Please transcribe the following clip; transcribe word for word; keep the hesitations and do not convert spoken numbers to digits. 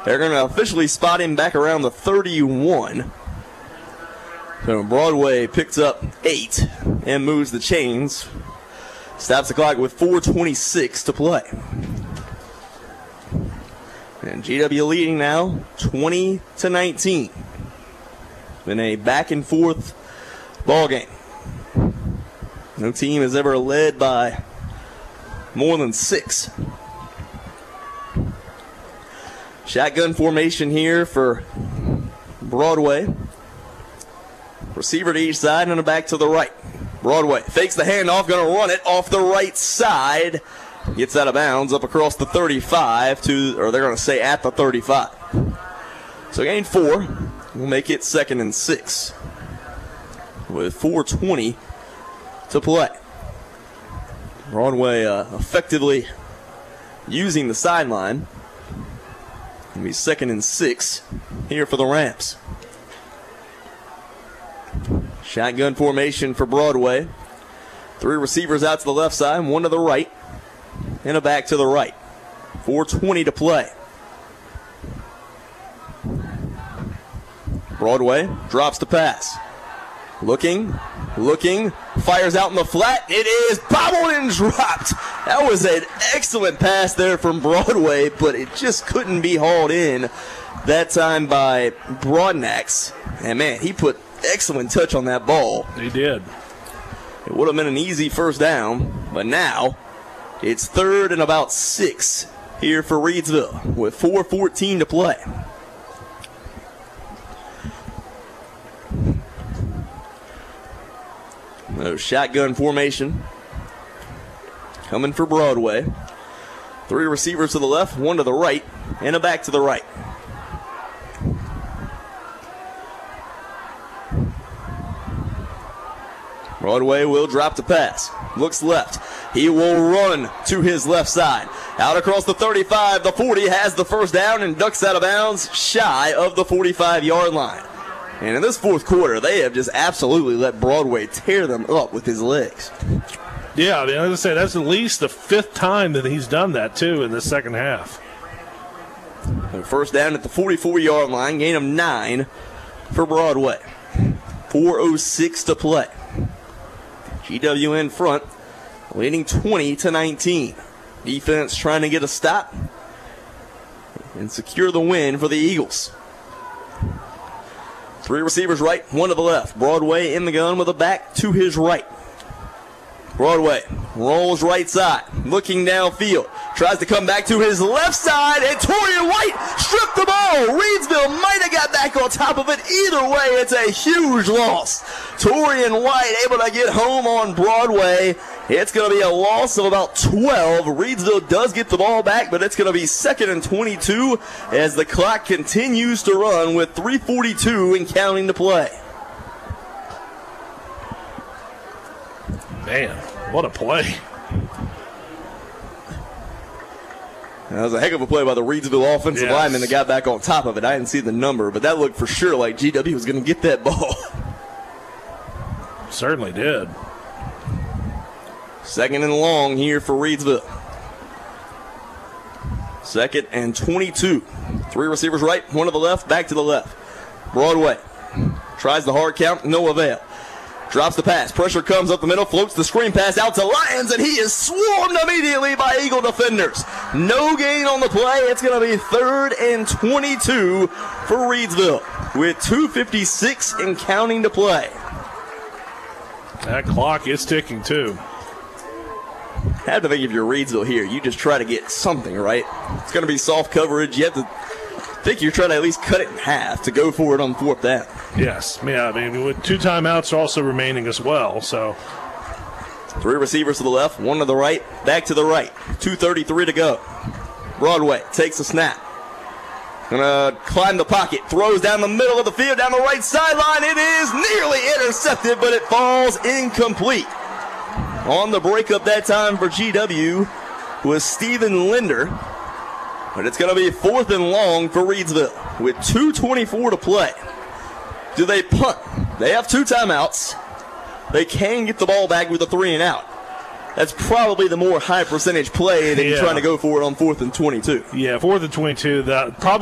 They're going to officially spot him back around the thirty-one. So Broadway picks up eight and moves the chains. Stops the clock with four twenty-six to play. And G W leading now twenty to nineteen. In a back and forth ball game. No team has ever led by more than six. Shotgun formation here for Broadway. Receiver to each side and a back to the right. Broadway fakes the handoff, going to run it off the right side. Gets out of bounds up across the thirty-five to, or they're going to say at the thirty-five. So gain four. We'll make it second and six with four twenty to play. Broadway uh, effectively using the sideline. It'll be second and six here for the Rams. Shotgun formation for Broadway. Three receivers out to the left side, one to the right, and a back to the right. four twenty to play. Broadway drops the pass. Looking, looking, fires out in the flat. It is bobbled and dropped. That was an excellent pass there from Broadway, but it just couldn't be hauled in that time by Broadnax. And man, he put excellent touch on that ball. He did. It would have been an easy first down, but now it's third and about six here for Reidsville with four fourteen to play. No shotgun formation coming for Broadway. Three receivers to the left, one to the right, and a back to the right. Broadway will drop the pass. Looks left. He will run to his left side. Out across the thirty-five, the forty has the first down and ducks out of bounds shy of the forty-five-yard line. And in this fourth quarter, they have just absolutely let Broadway tear them up with his legs. Yeah, I mean, as I say, that's at least the fifth time that he's done that, too, in the second half. First down at the forty-four-yard line, gain of nine for Broadway. four oh six to play. G W in front, leading twenty to nineteen. Defense trying to get a stop and secure the win for the Eagles. Three receivers right, one to the left. Broadway in the gun with a back to his right. Broadway rolls right side, looking downfield. Tries to come back to his left side, and Torian White stripped the ball. Reidsville might have got back on top of it. Either way, it's a huge loss. Torian White able to get home on Broadway. It's going to be a loss of about twelve. Reidsville does get the ball back, but it's going to be second and twenty-two as the clock continues to run with three forty-two and counting to play. Man, what a play. That was a heck of a play by the Reidsville offensive Yes. lineman that got back on top of it. I didn't see the number, but that looked for sure like G W was going to get that ball. Certainly did. Second and long here for Reidsville. Second and twenty-two. Three receivers right, one to the left, back to the left. Broadway tries the hard count, no avail. Drops the pass. Pressure comes up the middle, floats the screen pass out to Lyons, and he is swarmed immediately by Eagle defenders. No gain on the play. It's going to be third and twenty-two for Reidsville with two fifty-six and counting to play. That clock is ticking, too. I have to think if you're Reidsville here, you just try to get something, right? It's going to be soft coverage. You have to think you're trying to at least cut it in half to go for it on fourth down. Yes. Yeah, I mean, with two timeouts also remaining as well, so. Three receivers to the left, one to the right, back to the right. two thirty-three to go. Broadway takes a snap. Gonna climb the pocket, throws down the middle of the field, down the right sideline. It is nearly intercepted, but it falls incomplete. On the breakup that time for G W was Steven Linder. But it's going to be fourth and long for Reidsville with two twenty-four to play. Do they punt? They have two timeouts. They can get the ball back with a three and out. That's probably the more high percentage play than yeah. you're trying to go for it on fourth and twenty-two. Yeah, fourth and twenty-two. That probably